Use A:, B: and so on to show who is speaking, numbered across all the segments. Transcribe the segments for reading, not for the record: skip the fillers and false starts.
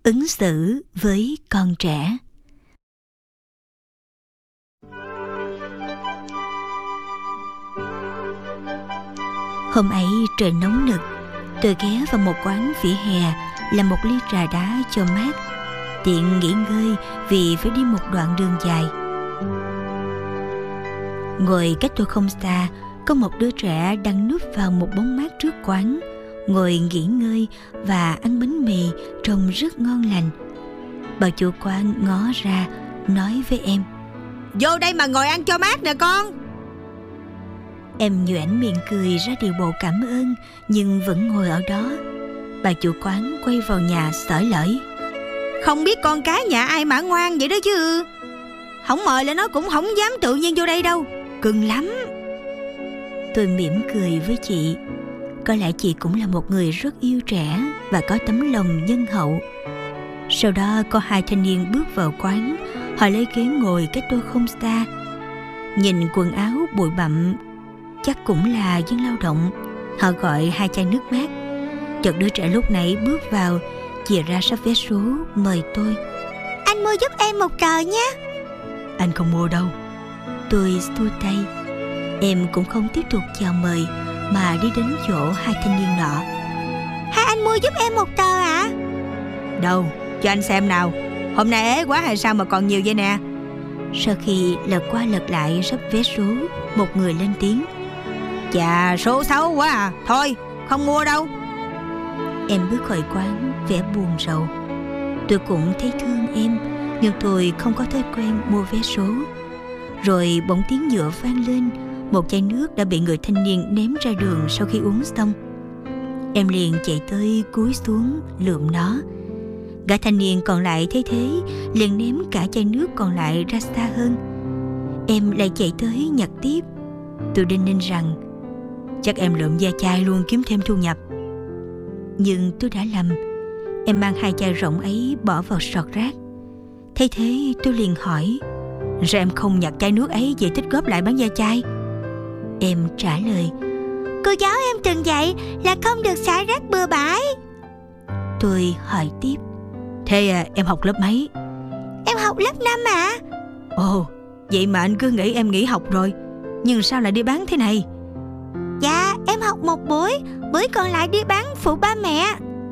A: Ứng xử với con trẻ. Hôm ấy trời nóng nực, tôi ghé vào một quán vỉa hè làm một ly trà đá cho mát, tiện nghỉ ngơi vì phải đi một đoạn đường dài. Ngồi cách tôi không xa, có một đứa trẻ đang núp vào một bóng mát trước quán, ngồi nghỉ ngơi và ăn bánh mì trông rất ngon lành. Bà chủ quán ngó ra nói với em:
B: "Vô đây mà ngồi ăn cho mát nè con."
A: Em nhoẻn miệng cười ra điệu bộ cảm ơn, nhưng vẫn ngồi ở đó. Bà chủ quán quay vào nhà xởi lởi:
B: "Không biết con cái nhà ai mà ngoan vậy đó chứ. Không mời là nó cũng không dám tự nhiên vô đây đâu, cưng lắm."
A: Tôi mỉm cười với chị. Có lẽ chị cũng là một người rất yêu trẻ và có tấm lòng nhân hậu. Sau đó có hai thanh niên bước vào quán. Họ lấy ghế ngồi cách tôi không xa. Nhìn quần áo bụi bặm, chắc cũng là dân lao động. Họ gọi hai chai nước mát. Chợt đứa trẻ lúc nãy bước vào, chìa ra sắp vé số mời tôi:
C: "Anh mua giúp em một tờ nhé."
A: "Anh không mua đâu." Tôi xua tay. Em cũng không tiếp tục chào mời mà đi đến chỗ hai thanh niên nọ.
C: "Hai anh mua giúp em một tờ ạ?"
B: "Đâu, cho anh xem nào. Hôm nay ế quá hay sao mà còn nhiều vậy nè?"
A: Sau khi lật qua lật lại sắp vé số, một người lên tiếng:
B: "Chà, số xấu quá à. Thôi, không mua đâu."
A: Em bước khỏi quán vẻ buồn rầu. Tôi cũng thấy thương em, nhưng tôi không có thói quen mua vé số. Rồi bỗng tiếng nhựa vang lên. Một chai nước đã bị người thanh niên ném ra đường sau khi uống xong. Em liền chạy tới cúi xuống lượm nó. Gã thanh niên còn lại thấy thế liền ném cả chai nước còn lại ra xa hơn. Em lại chạy tới nhặt tiếp. Tôi đinh ninh rằng
B: chắc em lượm da chai luôn kiếm thêm thu nhập.
A: Nhưng tôi đã lầm. Em mang hai chai rỗng ấy bỏ vào sọt rác. Thấy thế tôi liền hỏi:
B: "Sao em không nhặt chai nước ấy về tích góp lại bán da chai?"
A: Em trả lời:
C: "Cô giáo em từng dạy là không được xả rác bừa bãi."
A: Tôi hỏi tiếp:
B: "Thế em học lớp mấy?"
C: "Em học lớp 5 ạ."
B: "Ồ, vậy mà anh cứ nghĩ em nghỉ học rồi. Nhưng sao lại đi bán thế này?"
C: "Dạ, em học một buổi còn lại đi bán phụ ba mẹ."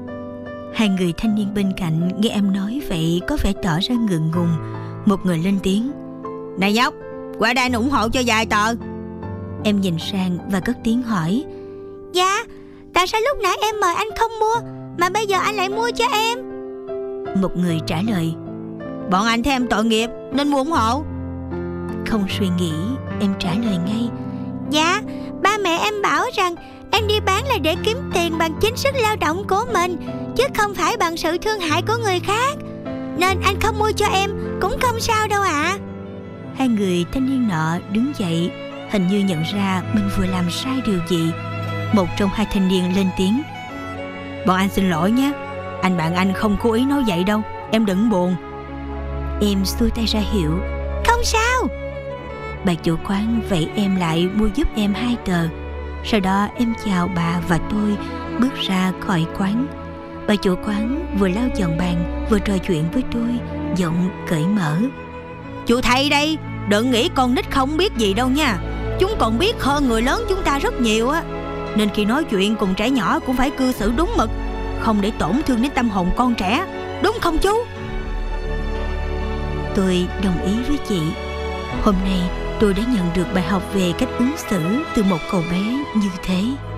A: Hai người thanh niên bên cạnh nghe em nói vậy có vẻ tỏ ra ngượng ngùng. Một người lên tiếng:
B: "Này nhóc, qua đây anh ủng hộ cho vài tờ."
A: Em nhìn sang và cất tiếng hỏi:
C: "Dạ, tại sao lúc nãy em mời anh không mua mà bây giờ anh lại mua cho em?"
A: Một người trả lời:
B: "Bọn anh thấy em tội nghiệp nên mua ủng hộ."
A: Không suy nghĩ, em trả lời ngay:
C: "Dạ, ba mẹ em bảo rằng em đi bán là để kiếm tiền bằng chính sức lao động của mình, chứ không phải bằng sự thương hại của người khác. Nên anh không mua cho em cũng không sao đâu ạ."
A: Hai người thanh niên nọ đứng dậy, hình như nhận ra mình vừa làm sai điều gì. Một trong hai thanh niên lên tiếng:
B: "Bọn anh xin lỗi nhé. Anh bạn anh không cố ý nói vậy đâu. Em đừng buồn."
A: Em xuôi tay ra hiệu:
C: "Không sao."
A: Bà chủ quán vẫy em lại mua giúp em hai tờ. Sau đó em chào bà và tôi bước ra khỏi quán. Bà chủ quán vừa lau dọn bàn vừa trò chuyện với tôi, giọng cởi mở:
B: "Chú thầy đây, đừng nghĩ con nít không biết gì đâu nha. Chúng còn biết hơn người lớn chúng ta rất nhiều á. Nên khi nói chuyện cùng trẻ nhỏ cũng phải cư xử đúng mực, không để tổn thương đến tâm hồn con trẻ. Đúng không chú?"
A: Tôi đồng ý với chị. Hôm nay tôi đã nhận được bài học về cách ứng xử từ một cậu bé như thế.